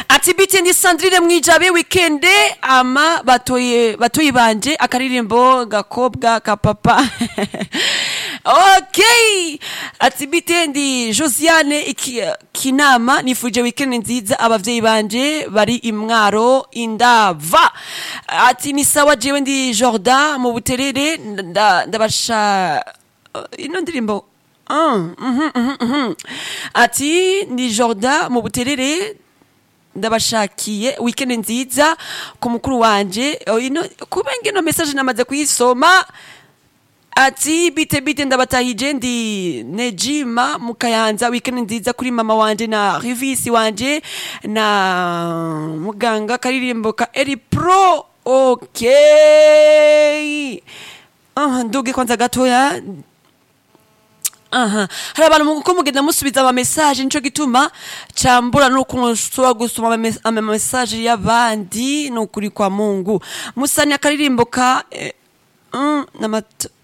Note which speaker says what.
Speaker 1: ati bite ndi Sandrine Mwijabe weekende ama batoyi banje akaririmbo gakobwa ka papa. Okay, ati bite ndi Josiane Kinama nifuje weekend nziza abavyeyi banje bari imwaro indava. Ati ni sawa jewe ndi Jordan mu buterere ndabasha ino ndirimbo ati ni Jordan mu buterere ndabashakiye weekend nziza ku mukuru wanje ino kubenge no message namaze kuyisoma. Ati bite ndabatahije ndi Nejima Mukayanza weekend nziza kuri mama wanje na Rivisi wanje na muganga karirimbo ka Eri Pro. Okay, nduge kwanza gatoya. Hari abantu ko mugenda musubiza ama message nico gituma cambura no kunshobora gusoma ama message y'abandi no kuri kwa Mungu. Musanya karirimbo ka